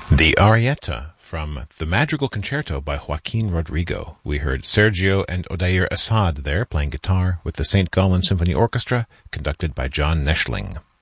The Arietta from the Madrigal Concerto by Joaquin Rodrigo. We heard Sergio and Odair Assad there playing guitar with the St. Gallen Symphony Orchestra, conducted by John Neschling.